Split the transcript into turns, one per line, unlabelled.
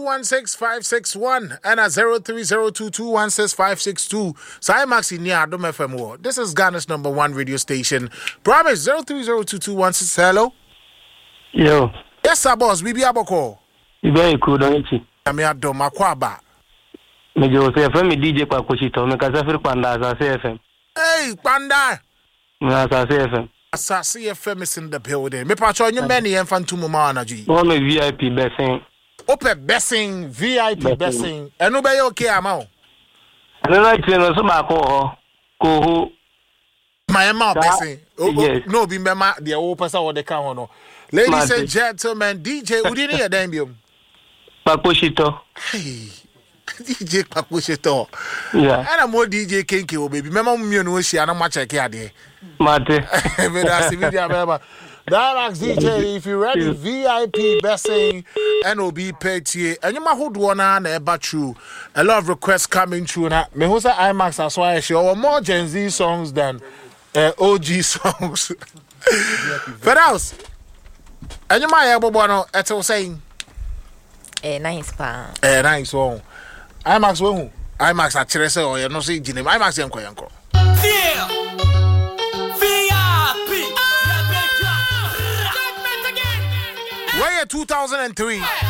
03022165661 and 03022165662. So IMAX in near Adom FM War. This is Ghana's #1 radio station. Promise 0302216. Hello.
Yo.
Yes, sir, boss. Bibi Aboko.
You very cool, don't you?
I'm here, Dom Makwaba.
Me go say FM DJ Pakuchito. Me kasa firi Panda as FM.
Hey, Panda.
Me as FM.
Asasi FM is in the building. Me patro you many enfantu mo ma anaji.
Oh me VIP blessing.
Ope blessing VIP blessing. Eno be okay ama o.
Eno na tino so ba ko ho.
My ma blessing.
Yes.
No be mema the o person wo de ka ho no. Ladies and gentlemen, DJ Udini ya dembio.
Pakuchito.
Hey. DJ Pakuchito.
Yeah.
And I'm more DJ Kenke o baby. Mema mu no hia na ma check ade.
Mate.
Dialogues DJ, if you ready, VIP blessing, NOB Petier, and you might hold one and ever true. A lot of requests coming through. Me who say IMAX as why I show more Gen Z songs than OG songs. But else, and you might have one at all saying,
nice pa.
Nice one. IMAX won't. IMAX at Teresa or you're not saying IMAX Yanko. Where 2003